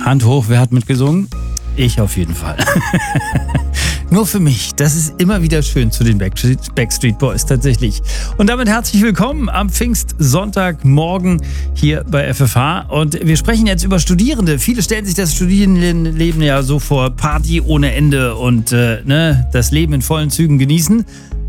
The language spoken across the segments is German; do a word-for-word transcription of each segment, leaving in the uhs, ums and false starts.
Hand hoch, wer hat mitgesungen? Ich auf jeden Fall. Nur für mich. Das ist immer wieder schön zu den Backstreet, Backstreet Boys tatsächlich. Und damit herzlich willkommen am Pfingstsonntagmorgen hier bei F F H. Und wir sprechen jetzt über Studierende. Viele stellen sich das Studienleben ja so vor, Party ohne Ende und äh, ne, das Leben in vollen Zügen genießen.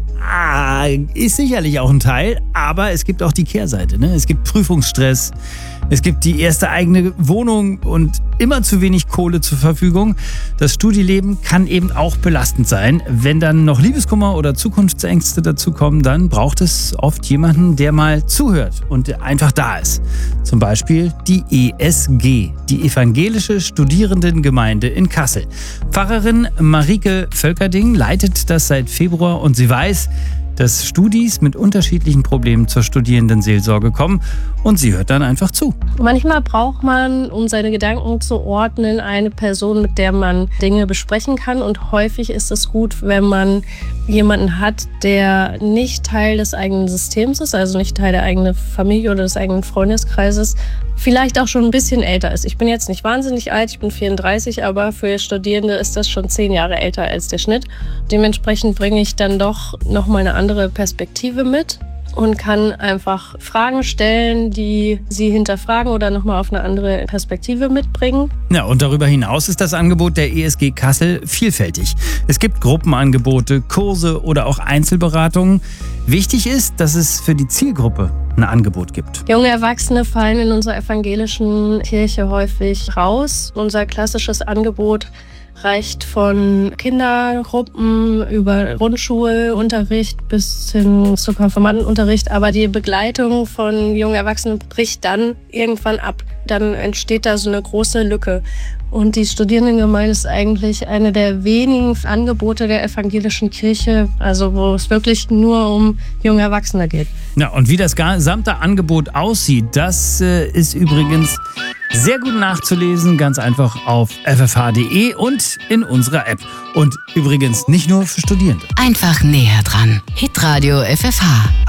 Ah, ist sicherlich auch ein Teil, aber es gibt auch die Kehrseite. Ne? Es gibt Prüfungsstress, es gibt die erste eigene Wohnung und immer zu wenig Kohle zur Verfügung. Das Studieleben kann eben auch belastend sein. Wenn dann noch Liebeskummer oder Zukunftsängste dazukommen, dann braucht es oft jemanden, der mal zuhört und einfach da ist. Zum Beispiel die E S G, die Evangelische Studierendengemeinde in Kassel. Pfarrerin Marike Völkerding leitet das seit Februar und sie weiß, dass Studis mit unterschiedlichen Problemen zur Studierendenseelsorge kommen und sie hört dann einfach zu. Manchmal braucht man, um seine Gedanken zu ordnen, eine Person, mit der man Dinge besprechen kann, und häufig ist es gut, wenn man jemanden hat, der nicht Teil des eigenen Systems ist, also nicht Teil der eigenen Familie oder des eigenen Freundeskreises, vielleicht auch schon ein bisschen älter ist. Ich bin jetzt nicht wahnsinnig alt, ich bin vierunddreißig, aber für Studierende ist das schon zehn Jahre älter als der Schnitt. Dementsprechend bringe ich dann doch nochmal eine andere Perspektive mit und kann einfach Fragen stellen, die sie hinterfragen oder nochmal auf eine andere Perspektive mitbringen. Ja, und darüber hinaus ist das Angebot der E S G Kassel vielfältig. Es gibt Gruppenangebote, Kurse oder auch Einzelberatungen. Wichtig ist, dass es für die Zielgruppe ein Angebot gibt. Junge Erwachsene fallen in unserer evangelischen Kirche häufig raus. Unser klassisches Angebot reicht von Kindergruppen über Grundschulunterricht bis hin zu Konfirmandenunterricht. Aber die Begleitung von jungen Erwachsenen bricht dann irgendwann ab. Dann entsteht da so eine große Lücke. Und die Studierendengemeinde ist eigentlich eine der wenigen Angebote der evangelischen Kirche, also wo es wirklich nur um junge Erwachsene geht. Ja, und wie das gesamte Angebot aussieht, das äh, ist übrigens sehr gut nachzulesen, ganz einfach auf f f h punkt d e und in unserer App. Und übrigens nicht nur für Studierende. Einfach näher dran. Hitradio F F H.